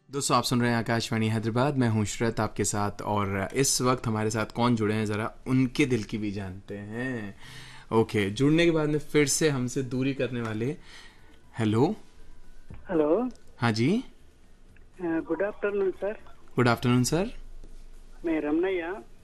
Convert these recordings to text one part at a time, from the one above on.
दोस्तों आप सुन रहे हैं आकाशवाणी हैदराबाद। मैं हूं शरत आपके साथ और इस वक्त हमारे साथ कौन जुड़े हैं ज़रा उनके दिल की भी जानते हैं। ओके, जुड़ने के बाद में फिर से हमसे दूरी करने वाले। हेलो। హలో हाँ जी, good afternoon sir good afternoon sir. మే రమణయ్య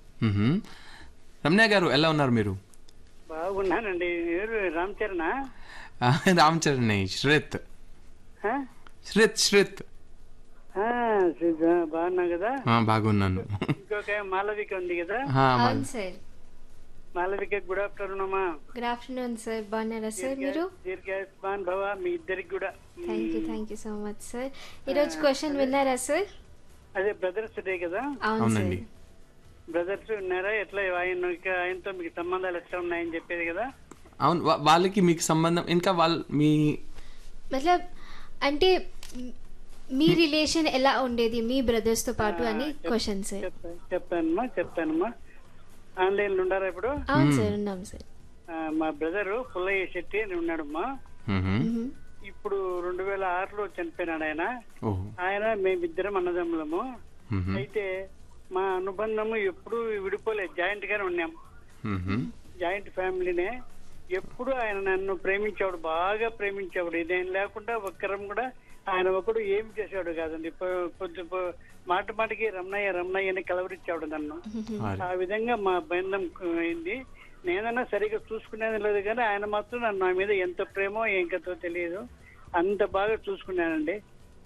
రమణ గారు ఎలా ఉన్నారు మీరు? బాగున్నానండి. మీరు రామ్ చరణా? రామ్ చరణ్ नहीं, श्रित श्रित श्रित. బాగున్నా కదా? బాగున్నాను. ఇంకొక మాలవిక ఉంది కదా? అవును సార్. మాలవిక గుడ్ ఆఫ్టర్నూన్ అమ్మా. Good afternoon sir. బాగున్నారా సార్ మీరు? దీర్ఘాయుష్మాన్ భవ మీ ఇద్దరికి కూడా. Thank you so much sir. ఈరోజు క్వశ్చన్ విన్నారా సార్? అదే బ్రదర్స్ డే కదా? అవునండి. బ్రదర్స్ ఉన్నారా? ఎట్లా ఆయనతో మీకు సంబంధాలు ఎట్లా ఉన్నాయని చెప్పేది కదా? అవును, వాళ్ళకి మీకు సంబంధం ఇంకా వాళ్ళ మీ మతలబ్ అంటే మీ రిలేషన్ ఎలా ఉండేది మీ బ్రదర్స్ తో పాటు అని క్వశ్చన్ సార్. చెప్తానమ్మా. ఆన్లైన్ లో ఉండారా ఇప్పుడు? అవును సార్, ఉన్నాం సార్. మా బ్రదర్ పుల్లయ్య శెట్టి అని ఉన్నాడమ్మా. ఇప్పుడు 2006లో చనిపోయినాడు ఆయన. మేమిద్దరం అన్నదమ్ములము. అయితే మా అనుబంధము ఎప్పుడు విడిపోలేదు, జాయింట్ గానే ఉన్నాం. జాయింట్ ఫ్యామిలీనే. ఎప్పుడు ఆయన నన్ను ప్రేమించేవాడు, బాగా ప్రేమించేవాడు. నేను లేకుండా ఒక్కరం కూడా ఆయన ఒకడు ఏం చేసేవాడు కాదండి. మాట మాటకి రమణయ్య అని కలవరించేవాడు నన్ను. ఆ విధంగా మా బంధం అయింది. నేనన్నా సరిగ్గా చూసుకునేది లేదు కానీ ఆయన మాత్రం నన్ను నా మీద ఎంత ప్రేమో ఏం కథో తెలియదు, అంత బాగా చూసుకున్నానండి.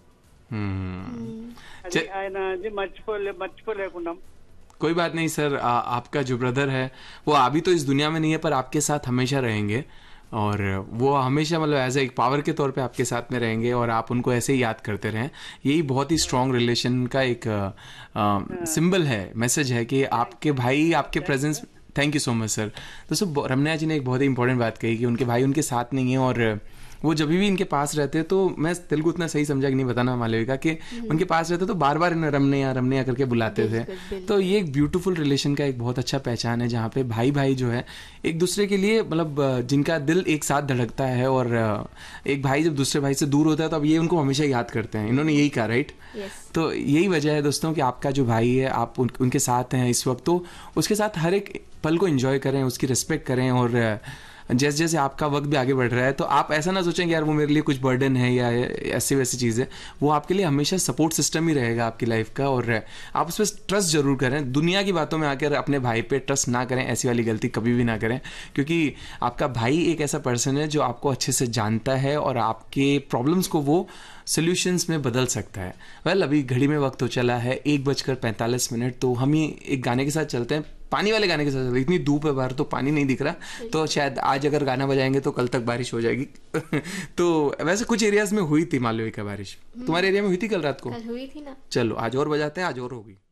అది ఆయన అది మర్చిపోలేకున్నాం. कोई बात नहीं सर, आपका जो ब्रदर है वो अभी तो इस दुनिया में नहीं है पर आपके साथ हमेशा रहेंगे और वो हमेशा मतलब एज ए एक पावर के तौर पे आपके साथ में रहेंगे और आप उनको ऐसे ही याद करते रहें. यही बहुत ही स्ट्रॉन्ग रिलेशन का एक सिंबल है, मैसेज है कि आपके भाई आपके presence. Thank you so much sir. दोस्तों रमणा जी ने एक बहुत ही इंपॉर्टेंट बात कही कि उनके भाई उनके साथ नहीं है और वो जब भी इनके पास रहते तो मैं तेलुगु उतना सही समझा कि नहीं बताना मालविका कि उनके पास रहते तो बार बार इन्हें रमणैया करके बुलाते थे. तो ये एक ब्यूटीफुल रिलेशन का एक बहुत अच्छा पहचान है जहाँ पे भाई भाई जो है एक दूसरे के लिए मतलब जिनका दिल एक साथ धड़कता है और एक भाई जब दूसरे भाई से दूर होता है तो अब ये उनको हमेशा याद करते हैं. इन्होंने यही कहा, राइट? तो यही वजह है दोस्तों कि आपका जो भाई है आप उनके साथ हैं इस वक्त, तो उसके साथ हर एक पल को एंजॉय करें, उसकी रिस्पेक्ट करें और जैसे जैसे आपका वक्त भी आगे बढ़ रहा है तो आप ऐसा ना सोचें कि यार वो मेरे लिए कुछ बर्डन है या ऐसी वैसी चीज़ है. वो आपके लिए हमेशा सपोर्ट सिस्टम ही रहेगा आपकी लाइफ का और आप उस पर ट्रस्ट जरूर करें. दुनिया की बातों में आकर अपने भाई पे ट्रस्ट ना करें, ऐसी वाली गलती कभी भी ना करें क्योंकि आपका भाई एक ऐसा पर्सन है जो आपको अच्छे से जानता है और आपके प्रॉब्लम्स को वो सोल्यूशंस में बदल सकता है. वेल अभी घड़ी में वक्त हो चला है 1:45, तो हम ही एक गाने के साथ चलते हैं, पानी वाले गाने के साथ. इतनी धूप है बाहर तो पानी नहीं दिख रहा, तो शायद आज अगर गाना बजाएंगे तो कल तक बारिश हो जाएगी. तो वैसे कुछ एरियाज में हुई थी मालविका बारिश. तुम्हारे एरिया में हुई थी कल रात को? कल हुई थी ना. चलो आज और बजाते हैं, आज और होगी.